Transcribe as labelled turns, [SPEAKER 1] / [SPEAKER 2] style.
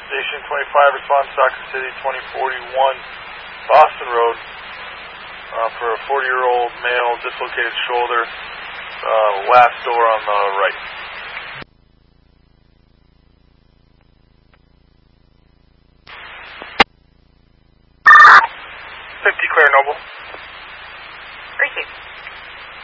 [SPEAKER 1] Station 25, respond to Saco City 2041 Boston Road for a 40-year-old male, dislocated shoulder, last door on the right.
[SPEAKER 2] 50 clear, Noble.
[SPEAKER 3] Received.